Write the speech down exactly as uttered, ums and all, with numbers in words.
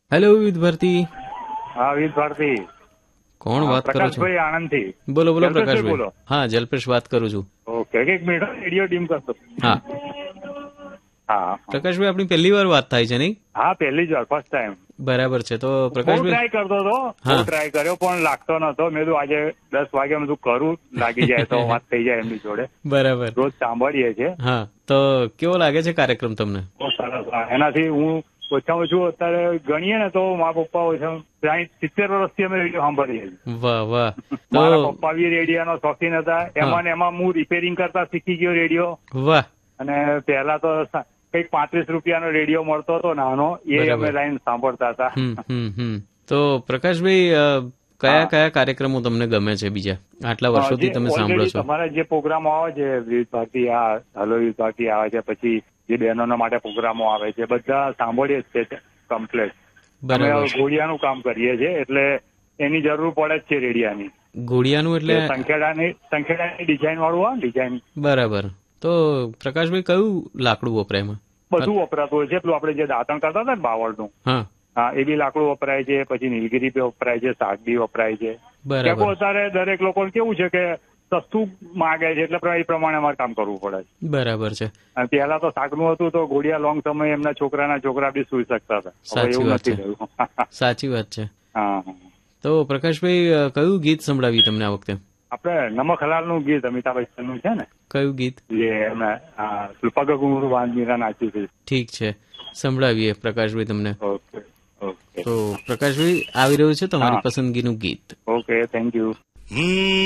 Hello વિવિધ ભારતી. હા વિવિધ ભારતી. કોણ વાત કરો છો? પ્રકાશભાઈ આણંદ થી. બોલો બોલો જલ્પેશભાઈ પ્રકાશભાઈ. બોલો. હા જલ્પેશ વાત કરું છું. ઓકે એક મિનિટ રેડિયો ડીમ કરતો. હા હા પ્રકાશભાઈ, આપણી પહેલી વાર વાત થાય છે નહીં? હા પહેલી જ વાર, ફર્સ્ટ ટાઈમ. બરાબર છે. તો બહુ પ્રકાશભાઈ, ટ્રાય કરતો હતો, બહુ હા. ટ્રાય કર્યો પણ લાગતો નતો. મેં કીધું આજે દસ વાગે મેં કીધું કરું, લાગી જાય તો વાત થઈ જાય એમની જોડે. બરાબર. રોજ સાંભળીએ છીએ. હા, તો કેવો લાગે છે કાર્યક્રમ તમને? બહુ સરસ. હા, એનાથી હું ઓછામાં ઓછું અત્યારે ગણીએ ને તો મારા પપ્પા ઓછા સાહીઠ સિત્તેર વર્ષથી અમે રેડિયો સાંભળીએ છીએ. વાહ વાહ. મારા તો પપ્પા બી રેડિયોનો શોખીન હતા. એમાં ને એમાં હું રિપેરિંગ કરતા શીખી ગયો રેડિયો. વાહ. અને પહેલા તો કઈક પાંત્રીસ રૂપિયાનો રેડિયો મળતો હતો નાનો, એ બરાબર. અમે લાઈન સાંભળતા હતા. હમ હમ હમ. તો પ્રકાશભાઈ, અ, કયા હા. કયા કાર્યક્રમો તમને ગમે છે બીજા આટલા વર્ષોથી તમે સાંભળો ઓલરેડી છો? તમારા જે પ્રોગ્રામો આવે છે, વિવિધ ભારતી, આ હલો વિવિધ ભારતી આવે છે, પછી જે બહેનોના માટે પ્રોગ્રામો આવે છે, બધા સાંભળીએ જ છે કમ્પ્લેટ. અમે બરાબર. ઘોડિયાનું કામ કરીએ છીએ એટલે એની જરૂર પડે જ છે રેડિયાની. ઘોડિયાનું એટલે? સંખેડાની સંખેડાની ડિઝાઇન વાળું હોય ડિઝાઇન. બરાબર. તો પ્રકાશભાઈ, કયું લાકડું વપરાય એમાં? બધું વપરાતું હોય છે. પેલું આપણે જે દાંતણ કરતા હતા ને બાવળનું, હા હા એ બી લાકડું વપરાય છે. પછી નીલગીરી બી વપરાય છે, શાક બી વપરાય છે. બરાબર. અત્યારે દરેક લોકોને કેવું છે કે સસ્તું માગે છે એટલે એ પ્રમાણે અમારે કામ કરવું પડે છે. બરાબર છે. અને પહેલા તો શાકનું હતું તો ઘોડિયા લોંગ સમય એમના છોકરાના છોકરા બી સુઈ શકતા હતા. હવે સાચી એવું વાત નથી છે. રહ્યું. સાચી વાત છે. હા. તો પ્રકાશભાઈ, અ, કયું ગીત સંભળાવી તમને આ વખતે? આપણે નમક હલાલનું ગીત અમિતાભ બચ્ચનનું છે ને, કયું ગીત? જે એમને પગ ઘુંઘરું બાંધ મીરા નાચ્યું છે. ઠીક છે, સંભળાવીએ પ્રકાશભાઈ તમને. Okay okay. તો પ્રકાશભાઈ, આવી રહ્યું છે તમારી હા. પસંદગીનું ગીત. Okay thank you.